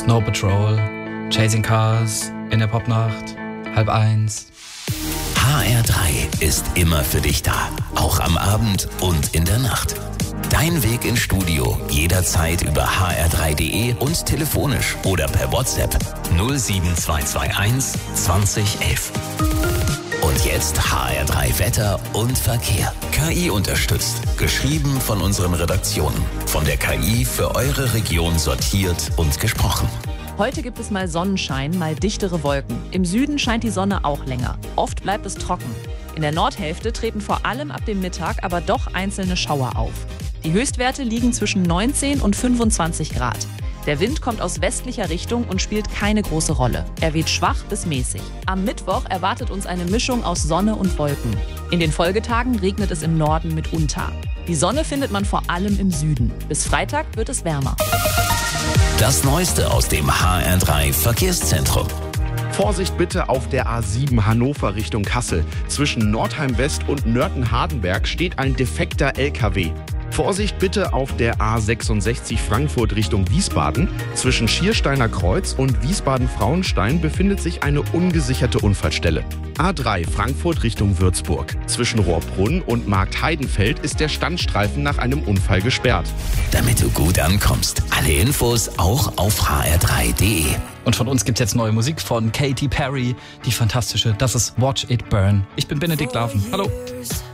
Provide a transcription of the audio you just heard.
Snow Patrol, Chasing Cars, in der Popnacht, 12:30. HR3 ist immer für dich da, auch am Abend und in der Nacht. Dein Weg ins Studio jederzeit über hr3.de und telefonisch oder per WhatsApp 07221 2011. Und jetzt HR3 Wetter und Verkehr. KI unterstützt. Geschrieben von unseren Redaktionen. Von der KI für eure Region sortiert und gesprochen. Heute gibt es mal Sonnenschein, mal dichtere Wolken. Im Süden scheint die Sonne auch länger. Oft bleibt es trocken. In der Nordhälfte treten vor allem ab dem Mittag aber doch einzelne Schauer auf. Die Höchstwerte liegen zwischen 19 und 25 Grad. Der Wind kommt aus westlicher Richtung und spielt keine große Rolle. Er weht schwach bis mäßig. Am Mittwoch erwartet uns eine Mischung aus Sonne und Wolken. In den Folgetagen regnet es im Norden mitunter. Die Sonne findet man vor allem im Süden. Bis Freitag wird es wärmer. Das Neueste aus dem HR3 Verkehrszentrum. Vorsicht bitte auf der A7 Hannover Richtung Kassel. Zwischen Nordheim West und Nörten-Hardenberg steht ein defekter LKW. Vorsicht bitte auf der A66 Frankfurt Richtung Wiesbaden. Zwischen Schiersteiner Kreuz und Wiesbaden-Frauenstein befindet sich eine ungesicherte Unfallstelle. A3 Frankfurt Richtung Würzburg. Zwischen Rohrbrunn und Markt-Heidenfeld ist der Standstreifen nach einem Unfall gesperrt. Damit du gut ankommst. Alle Infos auch auf hr3.de. Und von uns gibt's jetzt neue Musik von Katy Perry, die fantastische. Das ist Watch It Burn. Ich bin Benedikt Larven. Hallo.